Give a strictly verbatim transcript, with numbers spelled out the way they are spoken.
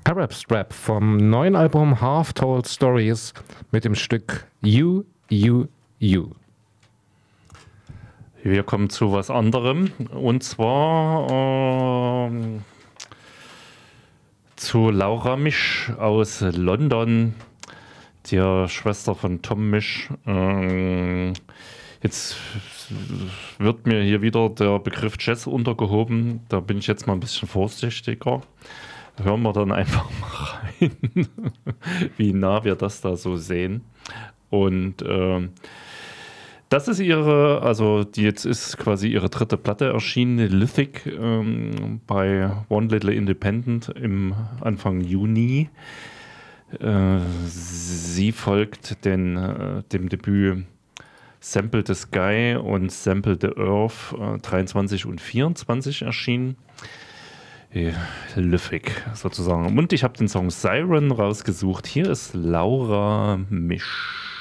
Harrop Strap vom neuen Album Half Told Stories mit dem Stück You, You, You. Wir kommen zu was anderem und zwar äh, zu Laura Misch aus London, der Schwester von Tom Misch. Äh, jetzt wird mir hier wieder der Begriff Jazz untergehoben, da bin ich jetzt mal ein bisschen vorsichtiger. Hören wir dann einfach mal rein, wie nah wir das da so sehen. Und äh, das ist ihre, also die jetzt ist quasi ihre dritte Platte erschienen, Lithic, ähm, bei One Little Independent im Anfang Juni. Äh, sie folgt den, äh, dem Debüt Sample the Sky und Sample the Earth, äh, dreiundzwanzig und vierundzwanzig erschienen. Lithic sozusagen. Und ich habe den Song Siren rausgesucht. Hier ist Laura Misch.